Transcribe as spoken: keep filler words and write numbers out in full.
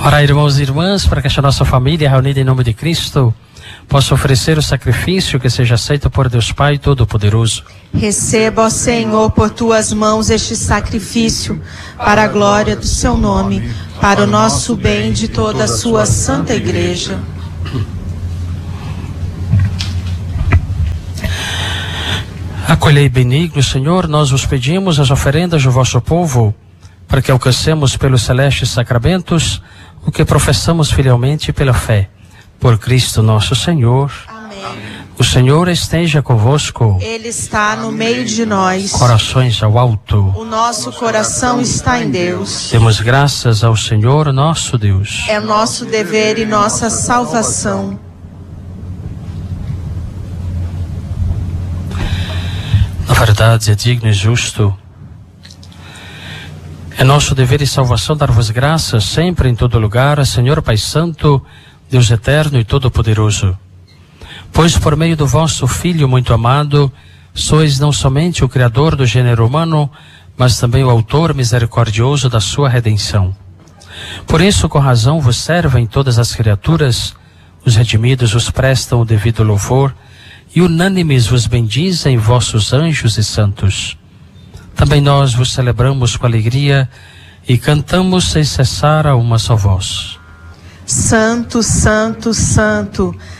Ora, irmãos e irmãs, para que esta nossa família reunida em nome de Cristo possa oferecer o sacrifício que seja aceito por Deus Pai Todo-Poderoso. Receba, ó Senhor, por tuas mãos este sacrifício, para a glória do seu nome, para o nosso bem de toda a sua santa igreja. Acolhei benigno, Senhor, nós vos pedimos as oferendas do vosso povo, para que alcancemos pelos celestes sacramentos o que professamos fielmente pela fé. Por Cristo nosso Senhor. Amém. O Senhor esteja convosco. Ele está no meio de nós. Corações ao alto. O nosso coração está em Deus. Demos graças ao Senhor nosso Deus. É nosso dever e nossa salvação. Na verdade, é digno e justo. É nosso dever e salvação dar-vos graças sempre em todo lugar, Senhor Pai Santo, Deus eterno e todo-poderoso. Pois por meio do vosso Filho muito amado, sois não somente o Criador do gênero humano, mas também o autor misericordioso da sua redenção. Por isso, com razão, vos servem todas as criaturas, os redimidos vos prestam o devido louvor, e unânimes vos bendizem vossos anjos e santos. Também nós vos celebramos com alegria e cantamos sem cessar a uma só voz. Santo, santo, santo,